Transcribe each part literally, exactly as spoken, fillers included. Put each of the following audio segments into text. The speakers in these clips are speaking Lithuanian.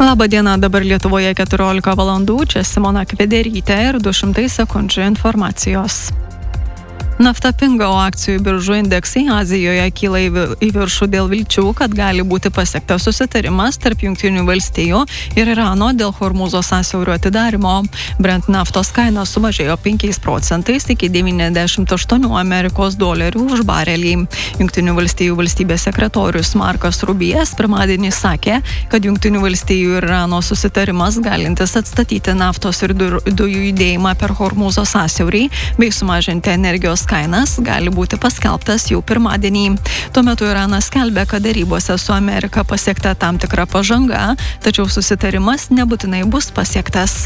Labą dieną, dabar Lietuvoje keturiolika valandų, čia Simona Kvederytė ir du šimtai sekundžių informacijos. Nafta pinga, o akcijų biržų indeksai Azijoje kyla į viršų dėl vilčių, kad gali būti pasiektas susitarimas tarp Jungtinių valstijų ir Irano dėl Hormūzo sąsiaurio atidarymo. Brent naftos kaina sumažėjo penkiais procentais iki devyniasdešimt aštuonių Amerikos dolerių už barelį. Jungtinių valstijų valstybės sekretorius Markas Rubijas pirmadienį sakė, kad Jungtinių valstijų ir Irano susitarimas galintis atstatyti naftos ir dujų judėjimą per Hormūzo sąsiaurį bei sumažinti energijos kainas gali būti paskelbtas jau pirmadienį. Tuo metu Iranas skelbia, kad darybose su Amerika pasiekta tam tikra pažanga, tačiau susitarimas nebūtinai bus pasiektas.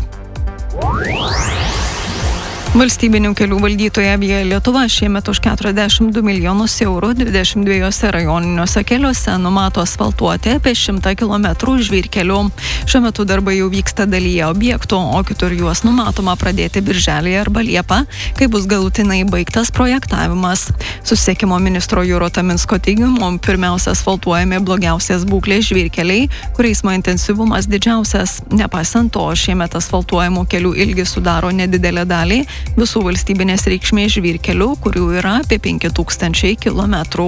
Valstybinių kelių valdytoja Via Lietuva šiemet už keturiasdešimt du milijonus eurų dvidešimt dviejuose rajoniniuose keliuose numato asfaltuoti apie šimtą kilometrų žvyrkelių. Šiuo metu darbai jau vyksta dalyje objektų, o kitur juos numatoma pradėti birželį arba liepą, kai bus galutinai baigtas projektavimas. Susisiekimo ministro Juro Taminsko teigimu, pirmiausia asfaltuojami blogiausias būklės žvyrkeliai, kur eismo intensyvumas didžiausias. Nepaisant to, šiemet asfaltuojamų kelių ilgis sudaro nedidelę dalį visų valstybinės reikšmės žvyrkelių, kurių yra apie penki tūkstančiai kilometrų.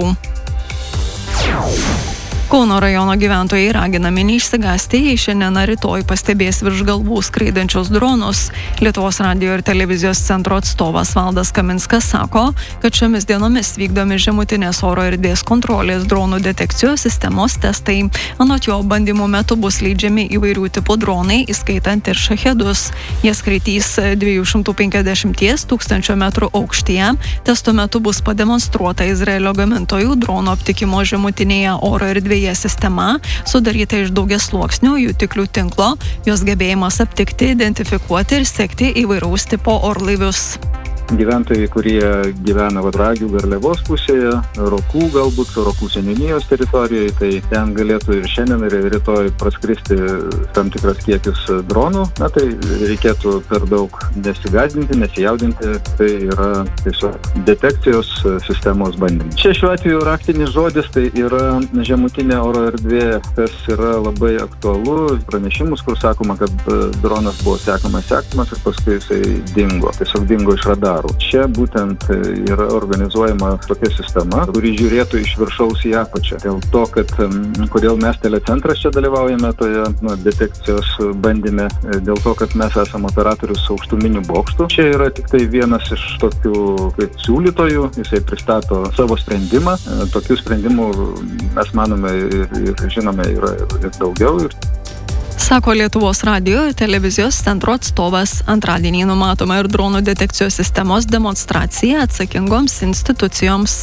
Kauno rajono gyventojai raginami neišsigąsti, jei šiandien ar rytoj pastebės virš galvų skraidančius dronus. Lietuvos radijo ir televizijos centro atstovas Valdas Kaminskas sako, kad šiomis dienomis vykdomi žemutinės oro erdvės kontrolės dronų detekcijos sistemos testai. Anot jo, bandymų metu bus leidžiami įvairių tipų dronai, įskaitant ir šahedus. Jie skraidys dviejų šimtų penkiasdešimties tūkstančių metrų aukštyje. Testo metu bus pademonstruota Izraelio gamintojų dronų aptikimo žemutinėje oro erdvėje sistema, sudaryta iš daugiasluoksnių jutiklių tinklo, jos gebėjimas aptikti, identifikuoti ir sekti įvairaus tipo orlaivius. Gyventojai, kurie gyvena Vadragių Garliavos pusėje, Rokų galbūt, Rokų seniūnijos teritorijoje, tai ten galėtų ir šiandien, ir rytoj praskristi tam tikras kiekis dronų. Na tai reikėtų per daug nesigąsdinti, nesijaudinti, tai yra tiesiog detekcijos sistemos bandymas. Čia šiuo atveju raktinis žodis tai yra žemutinė oro erdvė, kas yra labai aktualu. Pranešimus, kur sakoma, kad dronas buvo sekamas, sekamas ir paskui jisai dingo. Tiesiog dingo iš radarų. Čia būtent yra organizuojama tokia sistema, kuri žiūrėtų iš viršaus į apačią. Dėl to, kad kodėl mes telecentras čia dalyvaujame toje nu, detekcijos bandyme, dėl to, kad mes esame operatorius aukštuminių bokštų. Čia yra tik tai vienas iš tokių kaip siūlytojų, jisai pristato savo sprendimą. Tokių sprendimų mes manome ir, ir žinome yra ir daugiau. Ir Sako Lietuvos radijo ir televizijos centro atstovas. Antradienį numatoma ir dronų detekcijos sistemos demonstracija atsakingoms institucijoms.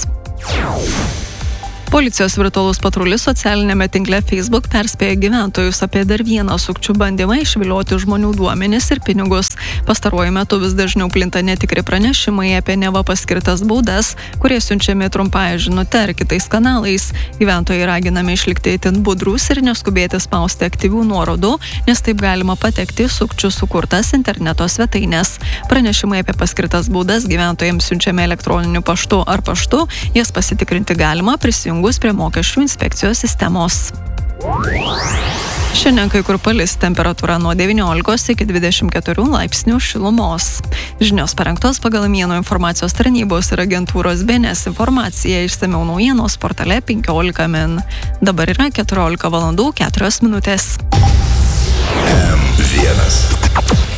Policijos virtualus patrulis socialinėme tinkle Facebook perspėja gyventojus apie dar vieną sukčių bandymą išvilioti žmonių duomenis ir pinigus. Pastaruoju metu vis dažniau plinta netikri pranešimai apie neva paskirtas baudas, kurie siunčiami trumpąją žinutę ar kitais kanalais. Gyventojai raginami išlikti itin budrūs ir neskubėti spausti aktyvių nuorodų, nes taip galima patekti sukčių sukurtas interneto svetainės. Pranešimai apie paskirtas baudas gyventojams siunčiami elektroniniu paštu ar paštu, jas pasitikrinti galima prisijungus prie mokesčių inspekcijos sistemos. Šiandien kai kur palis, temperatūra nuo devyniolikos iki dvidešimt keturių laipsnių šilumos. Žinios parengtos pagal Mieno informacijos tarnybos ir agentūros B N S informaciją, išsamiau naujienos portale penkiolika min. Dabar yra keturiolika valandų keturios minutės.